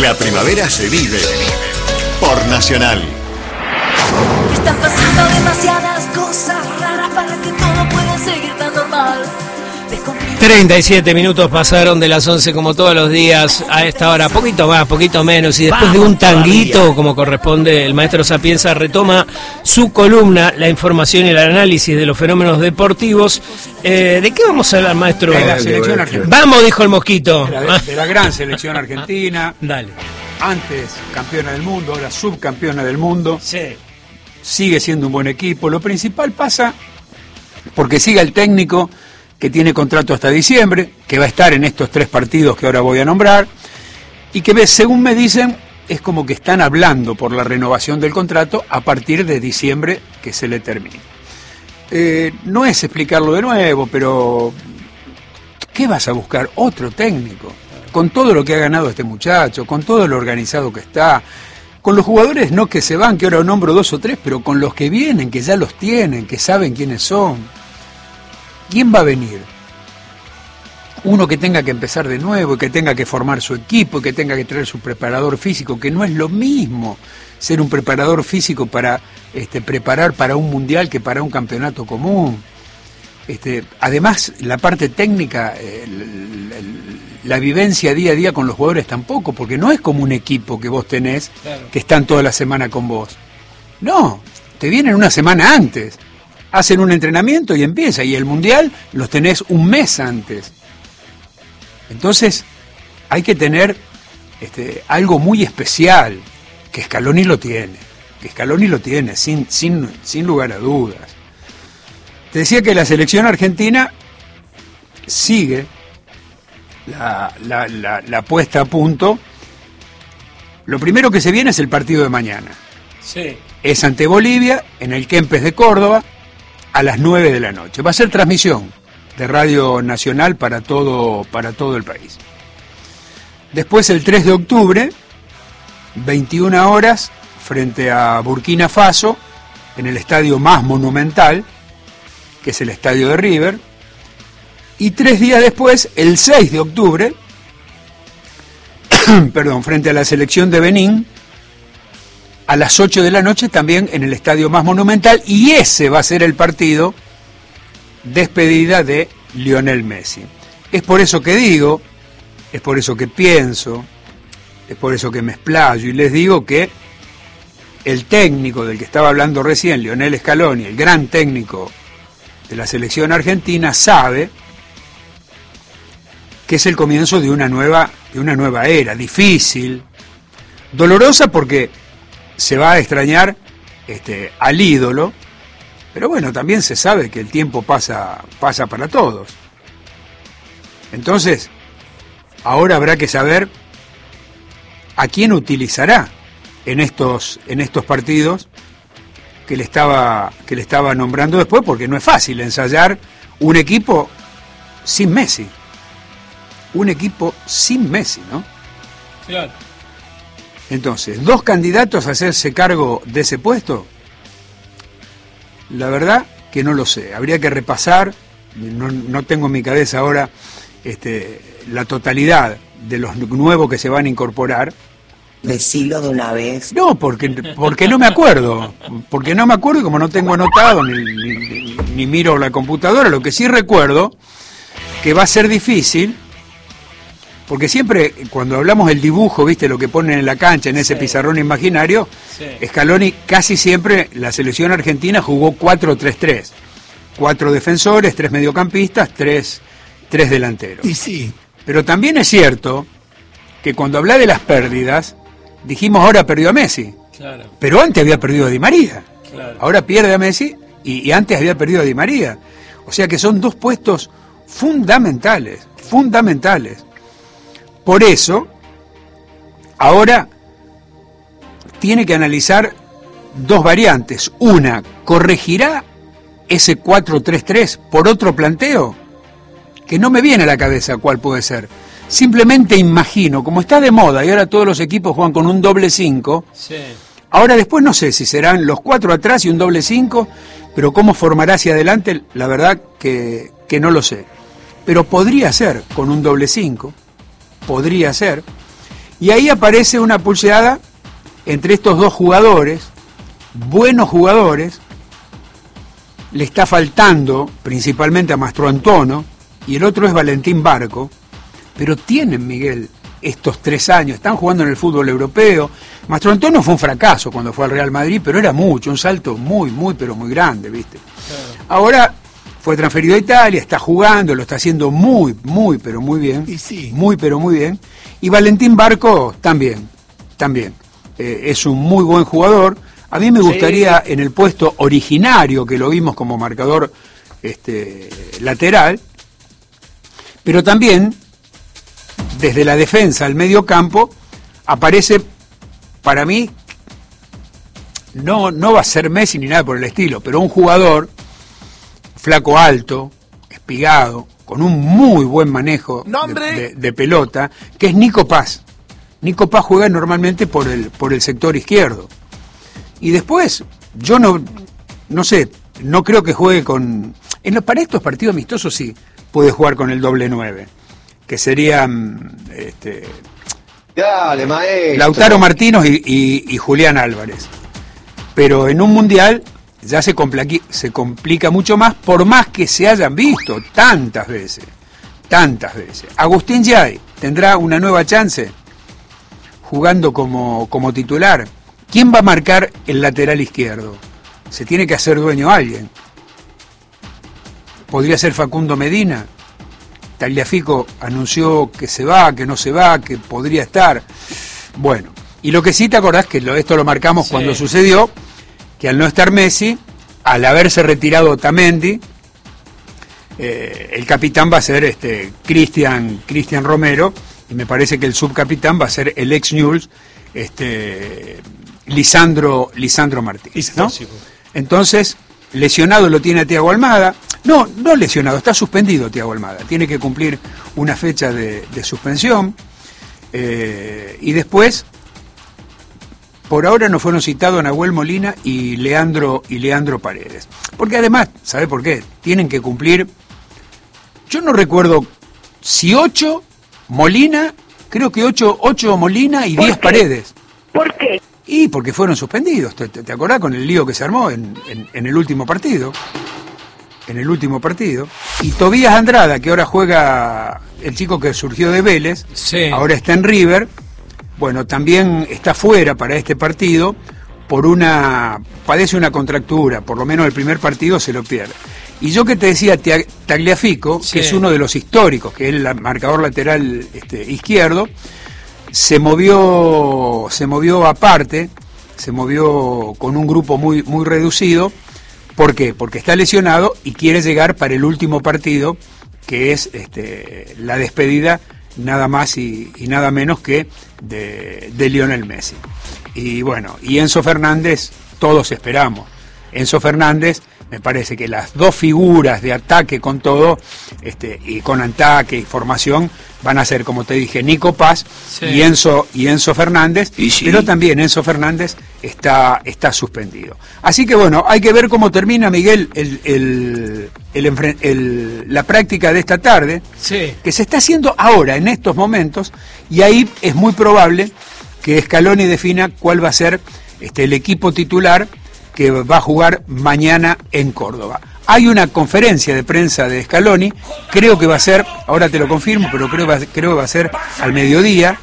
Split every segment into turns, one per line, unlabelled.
La primavera se vive por Nacional.
Están pasando demasiadas cosas raras para que todo pueda seguir tan normal.
37 minutos pasaron de las 11 como todos los días a esta hora, poquito más, poquito menos, y después de un tanguito, como corresponde, el maestro Sapienza retoma su columna, la información y el análisis de los fenómenos deportivos. ¿De qué vamos a hablar, maestro?
De la selección argentina.
Vamos, dijo el mosquito.
De la gran selección argentina.
Dale.
Antes campeona del mundo, ahora subcampeona del mundo.
Sí.
Sigue siendo un buen equipo. Lo principal pasa porque sigue el técnico que tiene contrato hasta diciembre, que va a estar en estos 3 partidos que ahora voy a nombrar, y que, según me dicen, es como que están hablando por la renovación del contrato a partir de diciembre, que se le termine. No es explicarlo de nuevo, pero ¿qué vas a buscar? Otro técnico, con todo lo que ha ganado este muchacho, con todo lo organizado que está, con los jugadores no que se van, que ahora nombro 2 o 3, pero con los que vienen, que ya los tienen, que saben quiénes son. ¿Quién va a venir? Uno que tenga que empezar de nuevo, y que tenga que formar su equipo, y que tenga que traer su preparador físico, que no es lo mismo ser un preparador físico para preparar para un mundial que para un campeonato común. Además, la parte técnica, la vivencia día a día con los jugadores tampoco, porque no es como un equipo que vos tenés, claro, que están toda la semana con vos. No, te vienen una semana antes. Hacen un entrenamiento y empieza, y el mundial los tenés un mes antes. Entonces hay que tener algo muy especial, que Scaloni lo tiene, sin lugar a dudas. Te decía que la selección argentina sigue la puesta a punto. Lo primero que se viene es el partido de mañana.
Sí.
Es ante Bolivia, en el Kempes de Córdoba, a las 9 de la noche. Va a ser transmisión de Radio Nacional para todo el país. Después, el 3 de octubre, 21 horas, frente a Burkina Faso, en el estadio más monumental, que es el estadio de River. Y 3 días después, el 6 de octubre, frente a la selección de Benín, a las 8 de la noche, también en el estadio más monumental, y ese va a ser el partido despedida de Lionel Messi. Es por eso que digo, es por eso que pienso, es por eso que me explayo y les digo que el técnico del que estaba hablando recién, Lionel Scaloni, el gran técnico de la selección argentina, sabe que es el comienzo de una nueva era, difícil, dolorosa, porque se va a extrañar al ídolo, pero bueno, también se sabe que el tiempo pasa para todos. Entonces, ahora habrá que saber a quién utilizará en estos partidos que le estaba nombrando después, porque no es fácil ensayar un equipo sin Messi. Un equipo sin Messi, ¿no?
Claro.
Entonces, 2 candidatos a hacerse cargo de ese puesto, la verdad que no lo sé. Habría que repasar, no tengo en mi cabeza ahora la totalidad de los nuevos que se van a incorporar.
Decilo de una vez.
No, porque no me acuerdo. Porque no me acuerdo, y como no tengo anotado ni miro la computadora, lo que sí recuerdo que va a ser difícil. Porque siempre, cuando hablamos del dibujo, viste lo que ponen en la cancha, en ese pizarrón imaginario, Scaloni casi siempre, la selección argentina jugó 4-3-3. 4 defensores, 3 mediocampistas, 3 delanteros.
Y sí.
Pero también es cierto que cuando habla de las pérdidas, dijimos ahora perdió a Messi.
Claro.
Pero antes había perdido a Di María.
Claro.
Ahora pierde a Messi y antes había perdido a Di María. O sea que son 2 puestos fundamentales. Por eso, ahora tiene que analizar 2 variantes. Una, ¿corregirá ese 4-3-3 por otro planteo? Que no me viene a la cabeza cuál puede ser. Simplemente imagino, como está de moda y ahora todos los equipos juegan con un doble 5, ahora después no sé si serán los 4 atrás y un doble 5, pero cómo formará hacia adelante, la verdad que no lo sé. Pero podría ser con un doble 5. Podría ser, Y ahí aparece una pulseada entre estos dos jugadores, buenos jugadores. Le está faltando principalmente a Mastro Antono, y el otro es Valentín Barco, pero tienen, Miguel, estos 3 años, están jugando en el fútbol europeo. Mastro Antono fue un fracaso cuando fue al Real Madrid, pero era mucho, un salto muy, pero muy grande, ¿viste? Claro. Ahora fue transferido a Italia, está jugando, lo está haciendo muy, pero muy bien.
Y sí.
Muy, pero muy bien. Y Valentín Barco también. Es un muy buen jugador. A mí me gustaría en el puesto originario, que lo vimos como marcador lateral, pero también desde la defensa al medio campo aparece, para mí, no va a ser Messi ni nada por el estilo, pero un jugador flaco, alto, espigado, con un muy buen manejo de pelota, que es Nico Paz. Nico Paz juega normalmente por el sector izquierdo. Y después, yo no sé, no creo que juegue para estos partidos amistosos sí puede jugar con el doble 9, que serían
Dale, maestro.
Lautaro Martínez y Julián Álvarez. Pero en un mundial ya se complica mucho más, por más que se hayan visto tantas veces. Agustín Yay tendrá una nueva chance jugando como titular. ¿Quién va a marcar el lateral izquierdo? Se tiene que hacer dueño alguien. Podría ser Facundo Medina. Tagliafico anunció que se va, que no se va, que podría estar. Bueno, y lo que sí te acordás, que esto lo marcamos cuando sucedió, que al no estar Messi, al haberse retirado Otamendi, el capitán va a ser Cristian Romero, y me parece que el subcapitán va a ser el ex Newell's, Lisandro Martínez, ¿no? Entonces, lesionado lo tiene a Thiago Almada. No lesionado, está suspendido Thiago Almada. Tiene que cumplir una fecha de suspensión. Y después, por ahora no fueron citados Nahuel Molina y Leandro Paredes. Porque además, ¿sabe por qué? Tienen que cumplir, yo no recuerdo si 8 Molina, creo que 8 Molina y 10 Paredes.
¿Por qué?
Y porque fueron suspendidos. ¿Te acordás con el lío que se armó en el último partido? Y Tobías Andrada, que ahora juega, el chico que surgió de Vélez, ahora está en River, bueno, también está fuera para este partido, padece una contractura, por lo menos el primer partido se lo pierde. Y yo que te decía, Tagliafico, que es uno de los históricos, que es el marcador lateral izquierdo, se movió aparte, se movió con un grupo muy reducido. ¿Por qué? Porque está lesionado y quiere llegar para el último partido, que es la despedida nada más y nada menos que de Lionel Messi. Y bueno, y Enzo Fernández, todos esperamos. Enzo Fernández, me parece que las dos figuras de ataque con todo, y con ataque y formación, van a ser, como te dije, Nico Paz y Enzo Fernández, pero también Enzo Fernández está suspendido. Así que bueno, hay que ver cómo termina, Miguel, la práctica de esta tarde, que se está haciendo ahora, en estos momentos, y ahí es muy probable que Scaloni defina cuál va a ser el equipo titular que va a jugar mañana en Córdoba. Hay una conferencia de prensa de Scaloni, creo que va a ser, ahora te lo confirmo, pero creo que va a ser al mediodía,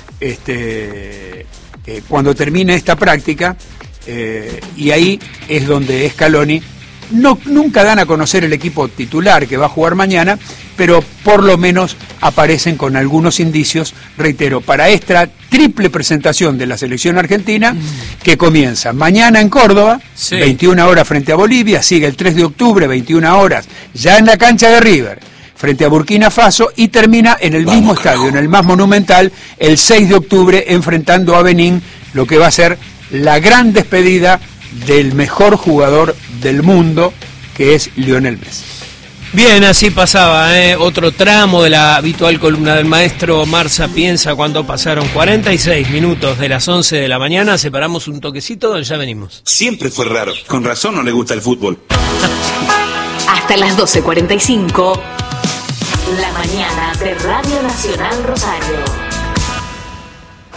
cuando termine esta práctica, y ahí es donde Scaloni, nunca dan a conocer el equipo titular que va a jugar mañana, pero por lo menos aparecen con algunos indicios, reitero, para esta triple presentación de la selección argentina, que comienza mañana en Córdoba, 21 horas frente a Bolivia, sigue el 3 de octubre, 21 horas, ya en la cancha de River, frente a Burkina Faso, y termina en el mismo estadio, en el más monumental, el 6 de octubre, enfrentando a Benín, lo que va a ser la gran despedida del mejor jugador del mundo, que es Lionel Messi.
Bien, así pasaba, otro tramo de la habitual columna del maestro Omar Sapienza, cuando pasaron 46 minutos de las 11 de la mañana. Separamos un toquecito, ya venimos.
Siempre fue raro, con razón no le gusta el fútbol.
Hasta las 12:45, la mañana de Radio Nacional Rosario.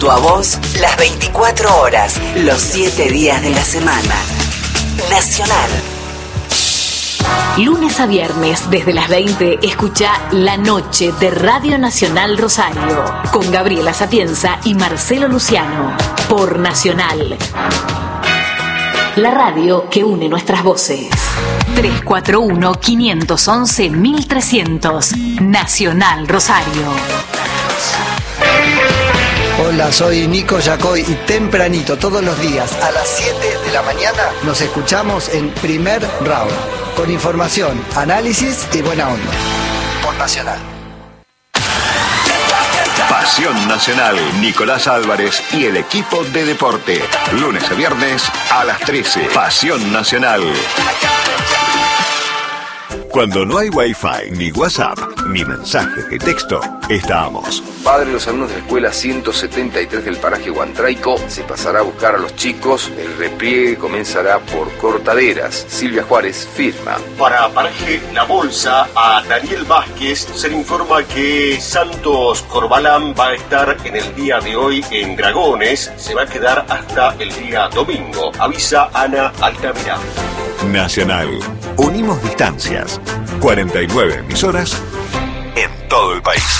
junto a vos las 24 horas, los 7 días de la semana. Nacional.
Lunes a viernes, desde las 20, escucha La Noche de Radio Nacional Rosario, con Gabriela Sapienza y Marcelo Luciano, por Nacional. La radio que une nuestras voces. 341-511-1300. Nacional Rosario.
Hola, soy Nico Yacoy y tempranito todos los días a las 7 de la mañana nos escuchamos en Primer Round, con información, análisis y buena onda. Por Nacional.
Pasión Nacional, Nicolás Álvarez y el equipo de deporte. Lunes a viernes a las 13. Pasión Nacional. Cuando no hay Wi-Fi, ni WhatsApp, ni mensajes de texto, estamos.
Padre de los alumnos de la escuela 173 del paraje Huantraico se pasará a buscar a los chicos. El repliegue comenzará por Cortaderas. Silvia Juárez firma.
Para paraje La Bolsa, a Daniel Vázquez se le informa que Santos Corbalán va a estar en el día de hoy en Dragones. Se va a quedar hasta el día domingo. Avisa Ana Altamira.
Nacional. Unimos distancias. 49 emisoras en todo el país.